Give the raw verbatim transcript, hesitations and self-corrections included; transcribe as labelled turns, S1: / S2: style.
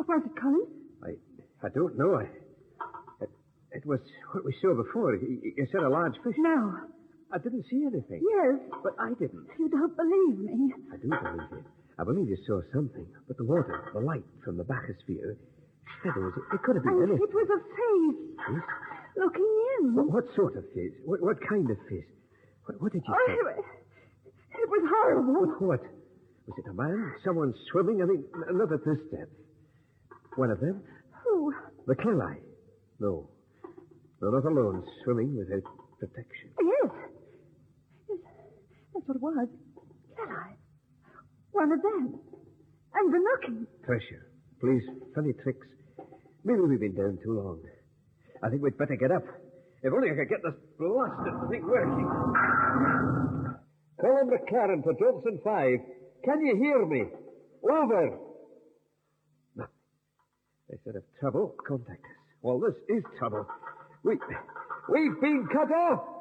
S1: What was it, Colin?
S2: I I don't know. I, it, it was what we saw before. You, you said a large fish.
S1: No.
S2: I didn't see anything.
S1: Yes.
S2: But I didn't.
S1: You don't believe me.
S2: I do believe you. I believe you saw something. But the water, the light from the bathysphere, shadows, it, it could have been
S1: And
S2: anything.
S1: it was a face.
S2: Face?
S1: Looking in.
S2: What, what sort of face? What, what kind of face? What, what did you
S1: Oh,
S2: say?
S1: it, it was horrible.
S2: What, what? Was it a man? Someone swimming? I mean, n- not at this depth. One of them?
S1: Who?
S2: The Kelly. No. No, not alone, swimming without protection.
S1: Yes. Yes. That's what it was. Can I? One of them. And the looking.
S2: Treasure, please, funny tricks. Maybe we've been down too long. I think we'd better get up. If only I could get this blasted thing working. Colin McLaren for Johnson five. Can you hear me? Over. Nothing. They said if trouble, contact us. Well, this is trouble. We, we've been cut off.